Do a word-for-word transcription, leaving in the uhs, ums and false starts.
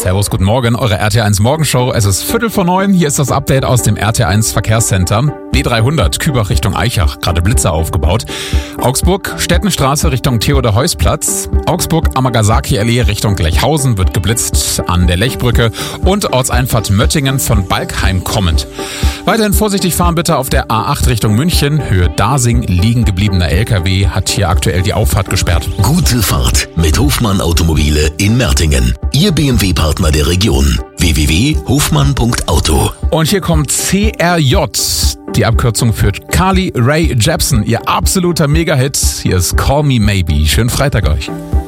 Servus, guten Morgen, eure R T eins Morgenshow. Es ist Viertel vor neun, hier ist das Update aus dem R T eins Verkehrscenter. B dreihundert, Kübach Richtung Aichach, gerade Blitzer aufgebaut. Augsburg, Stettenstraße Richtung Theodor-Heuss-Platz. Augsburg, Amagasaki-Allee Richtung Lechhausen wird geblitzt an der Lechbrücke. Und Ortseinfahrt Möttingen von Balkheim kommend. Weiterhin vorsichtig fahren bitte auf der A acht Richtung München. Höhe Dasing, liegen gebliebener L K W hat hier aktuell die Auffahrt gesperrt. Gute Fahrt mit Hofmann Automobile in Mertingen. Ihr B M W-Partner der Region. w w w punkt hofmann punkt auto. Und hier kommt C R J. Die Abkürzung für Carly Rae Jepsen. Ihr absoluter Mega-Hit. Hier ist Call Me Maybe. Schönen Freitag euch.